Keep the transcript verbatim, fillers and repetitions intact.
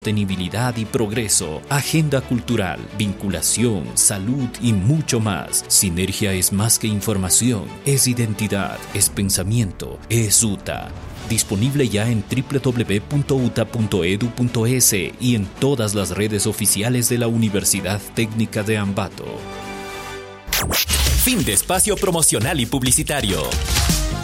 Sostenibilidad y progreso, agenda cultural, vinculación, salud y mucho más. Sinergia es más que información, es identidad, es pensamiento, es U T A. Disponible ya en doble u doble u doble u punto u t a punto e d u punto e s y en todas las redes oficiales de la Universidad Técnica de Ambato. Fin de espacio promocional y publicitario.